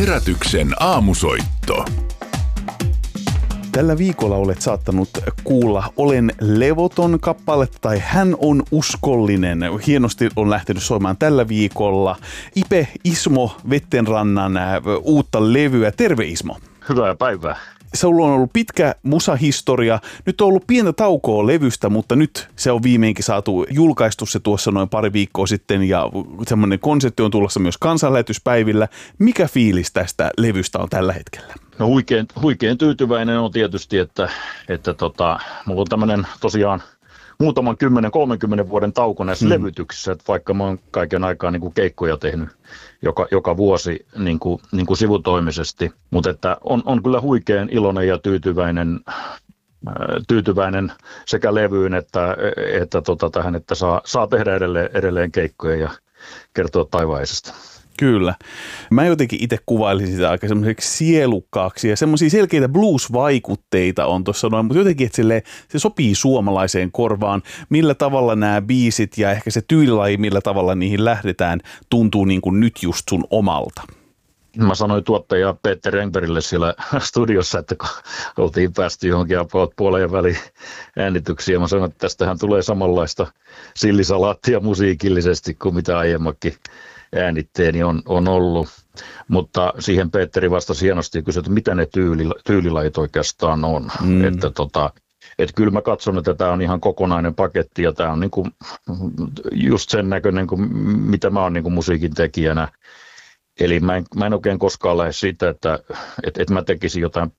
Herätyksen aamusoitto. Tällä viikolla olet saattanut kuulla Olen levoton -kappaletta tai Hän on uskollinen. Hienosti on lähtenyt soimaan tällä viikolla Ipe Ismo Vettenrannan uutta levyä. Terve Ismo. Hyvää päivää. Sulla on ollut pitkä musahistoria. Nyt on ollut pientä taukoa levystä, mutta nyt se on viimeinkin saatu julkaistu se tuossa noin pari viikkoa sitten ja semmoinen konsepti on tulossa myös kansanlähetyspäivillä. Mikä fiilis tästä levystä on tällä hetkellä? No huikean tyytyväinen on tietysti, että mulla on tämmöinen tosiaan muutaman 10-30 vuoden tauko näissä levytyksissä, että vaikka mä oon kaiken aikaa niin kuin keikkoja tehnyt joka vuosi niin kuin sivutoimisesti, mutta että on kyllä huikean iloinen ja tyytyväinen sekä levyyn että tähän, että saa tehdä edelleen keikkoja ja kertoa taivaisesta. Kyllä. Mä jotenkin itse kuvailisin sitä aika semmoiseksi sielukkaaksi ja semmoisia selkeitä blues-vaikutteita on tuossa noin, mutta jotenkin, että se sopii suomalaiseen korvaan. Millä tavalla nämä biisit ja ehkä se tyylilaji, millä tavalla niihin lähdetään, tuntuu niin kuin nyt just sun omalta? Mä sanoin tuottaja Peter Engbergille siellä studiossa, että kun oltiin päästy johonkin puolen ja väliin äänityksiä, mä sanoin, että tästähän tulee samanlaista sillisalaattia musiikillisesti kuin mitä aiemmakin äänitteeni on ollut, mutta siihen Petteri vastasi hienosti ja kysyi, että mitä ne tyylilajit oikeastaan on. Että kyllä mä katson, että tämä on ihan kokonainen paketti ja tämä on niinku just sen näköinen, mitä mä oon niinku musiikin tekijänä. Eli mä en oikein koskaan lähde siitä, että mä tekisin jotain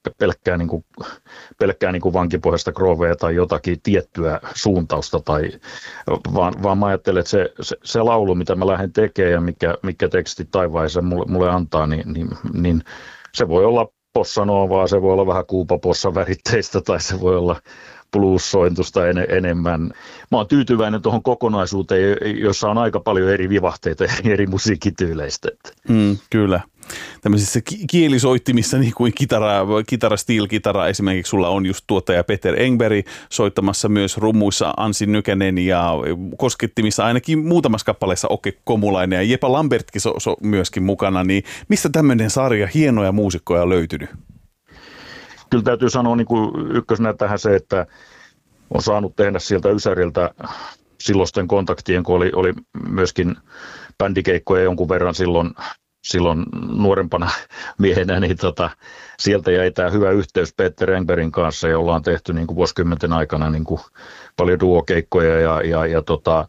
pelkkää niin kuin vankipohjaista groovea tai jotakin tiettyä suuntausta, vaan mä ajattelen, että se laulu, mitä mä lähden tekemään ja mikä teksti taivaissa mulle antaa, niin se voi olla bossa novaa, se voi olla vähän kuupapossan väritteistä tai se voi olla blues-sointusta enemmän. Mä oon tyytyväinen tuohon kokonaisuuteen, jossa on aika paljon eri vivahteita eri musiikkityyleistä. Kyllä. Tämmöisissä kielisoittimissa, niin kuin steel-kitara esimerkiksi sulla on just tuottaja Peter Engberg soittamassa myös rummuissa Anssi Nykänen ja koskettimissa ainakin muutamassa kappaleessa Oke Komulainen ja Jepa Lambertkin myöskin mukana. Niin mistä tämmöinen sarja hienoja muusikkoja on löytynyt? Kyllä täytyy sanoa niin kuin ykkösenä tähän se, että on saanut tehdä sieltä Ysäriltä silloisten kontaktien, kun oli myöskin bändikeikkoja jonkun verran silloin nuorempana miehenä, niin sieltä jäi tämä hyvä yhteys Peter Engbergin kanssa ja ollaan tehty niin kuin vuosikymmenten aikana niin kuin paljon duokeikkoja ja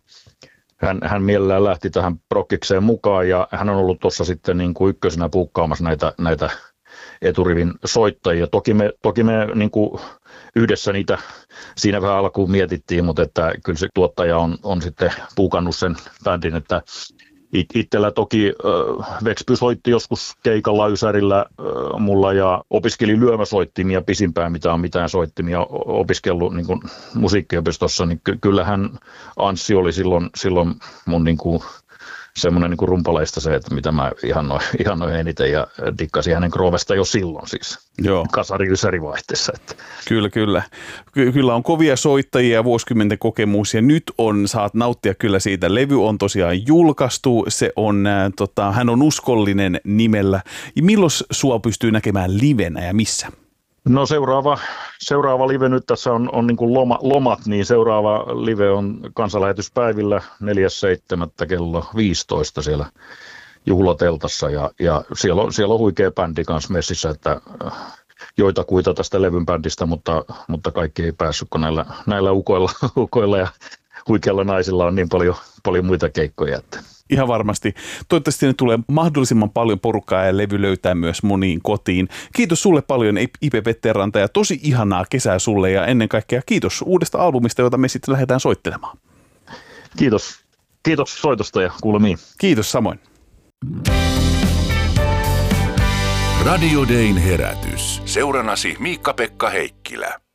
hän mielellään lähti tähän prokkikseen mukaan ja hän on ollut tuossa sitten niin kuin ykkösenä puukkaamassa näitä eturivin soittajia. Toki me niin kuin yhdessä niitä siinä vähän alkuun mietittiin, mutta että kyllä se tuottaja on sitten puukannut sen bändin, että itsellä toki Vexpy soitti joskus keikalla Ysärillä mulla ja opiskeli lyömäsoittimia pisimpään, mitä on mitään soittimia opiskellut niin kuin musiikkiopistossa, niin kyllähän Anssi oli silloin mun niin kuin semmoinen niin kuin rumpaleista se, että mitä mä ihannoin eniten ja dikkasin hänen groovesta jo silloin siis. Joo. Kasari-ysäri-vaihteessa. Että. Kyllä on kovia soittajia ja vuosikymmenten kokemus ja nyt saat nauttia kyllä siitä. Levy on tosiaan julkaistu, se on, Hän on uskollinen nimellä. Ja milloin sua pystyy näkemään livenä ja missä? No seuraava live nyt tässä on niin kuin lomat, niin seuraava live on kansanlähetyspäivillä 4.7. kello 15 siellä juhlateltassa ja siellä on huikea bändi kanssa messissä, että joitakuita tästä levyn bändistä, mutta kaikki ei päässyt, kun näillä ukoilla ja huikeilla naisilla on niin paljon muita keikkoja, että. Ihan varmasti. Toivottavasti ne tulee mahdollisimman paljon porukkaa ja levy löytää myös moniin kotiin. Kiitos sulle paljon Ipe Vettenranta ja tosi ihanaa kesää sulle ja ennen kaikkea kiitos uudesta albumista, jota me sitten lähdetään soittelemaan. Kiitos soitosta ja kuulemiin. Kiitos samoin. Radio Dayn herätys. Seuranasi Miikka-Pekka Heikkilä.